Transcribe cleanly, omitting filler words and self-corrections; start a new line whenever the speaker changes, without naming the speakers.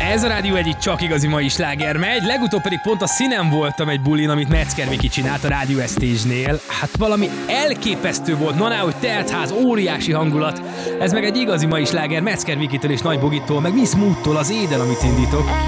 Ez a Rádió egyik csak igazi mai sláger megy, legutóbb pedig pont a színen voltam egy bulin, amit Metzger Miki csinált a Rádió Estage-nél. Hát valami elképesztő volt, hogy teltház, óriási hangulat. Ez meg egy igazi mai sláger Metzger Mikitől és Nagy Bogitól, meg Miss Moodtól, az Éden, amit indítok.